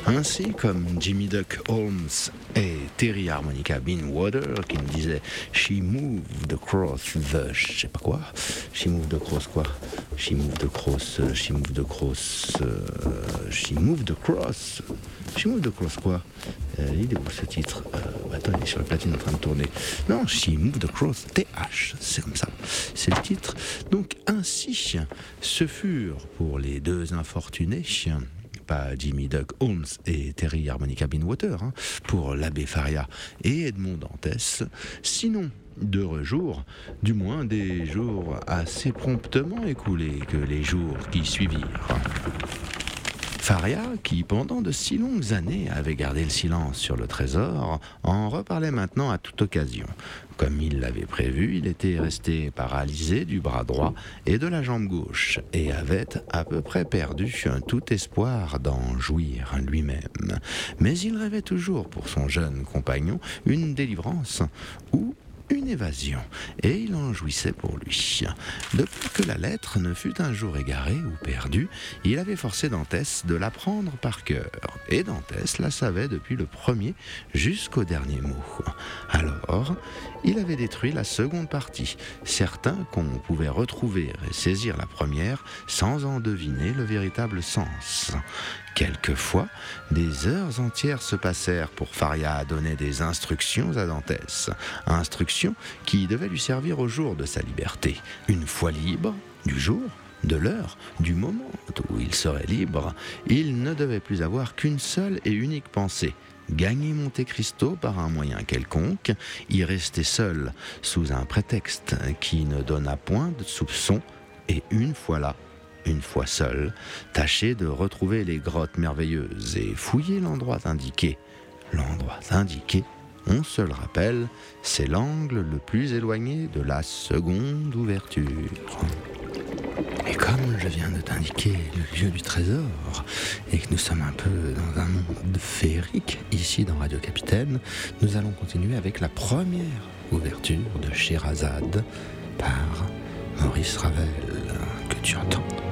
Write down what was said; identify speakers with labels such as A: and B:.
A: Ainsi comme Jimmy Duck Holmes et Terry Harmonica Binwater qui me disaient She moved across the... je sais pas quoi. She moved across quoi? She moved across... She moved across... She moved across... She moved across quoi? Il est où ce titre? Attends, il est sur la platine en train de tourner. Non, She moved across TH, c'est comme ça. C'est le titre. Donc ainsi, ce furent pour les deux infortunés... pas Jimmy Duck Holmes et Terry Harmonica Binwater, pour l'abbé Faria et Edmond Dantès, sinon d'heureux jours, du moins des jours assez promptement écoulés que les jours qui suivirent. Faria, qui pendant de si longues années avait gardé le silence sur le trésor, en reparlait maintenant à toute occasion. Comme il l'avait prévu, il était resté paralysé du bras droit et de la jambe gauche, et avait à peu près perdu tout espoir d'en jouir lui-même. Mais il rêvait toujours pour son jeune compagnon une délivrance ou une évasion, et il en jouissait pour lui. Depuis que la lettre ne fut un jour égarée ou perdue, il avait forcé Dantès de l'apprendre par cœur, et Dantès la savait depuis le premier jusqu'au dernier mot. Alors, il avait détruit la seconde partie, certain qu'on pouvait retrouver et saisir la première sans en deviner le véritable sens. Quelquefois, des heures entières se passèrent pour Faria donner des instructions à Dantès, instructions qui devaient lui servir au jour de sa liberté. Une fois libre, du jour, de l'heure, du moment où il serait libre, il ne devait plus avoir qu'une seule et unique pensée: gagner Monte Cristo par un moyen quelconque, y rester seul sous un prétexte qui ne donnât point de soupçon, et une fois là, une fois seul, tâcher de retrouver les grottes merveilleuses et fouiller l'endroit indiqué. L'endroit indiqué, on se le rappelle, c'est l'angle le plus éloigné de la seconde ouverture. Et comme je viens de t'indiquer le lieu du trésor, et que nous sommes un peu dans un monde féerique, ici dans Radio Capitaine, nous allons continuer avec la première ouverture de Scheherazade par Maurice Ravel, que tu entends.